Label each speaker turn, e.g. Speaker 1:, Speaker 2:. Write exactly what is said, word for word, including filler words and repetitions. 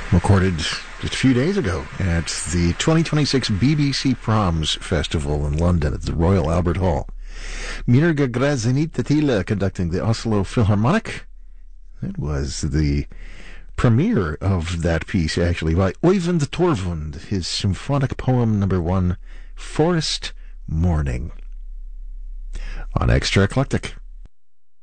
Speaker 1: Recorded just a few days ago at the twenty twenty-six B B C Proms Festival in London at the Royal Albert Hall. Mirga Grazinita conducting the Oslo Philharmonic. That was the premiere of that piece, actually, by Oyvind Torvund, his symphonic poem number one, Forest Morning, on Extra Eclectic.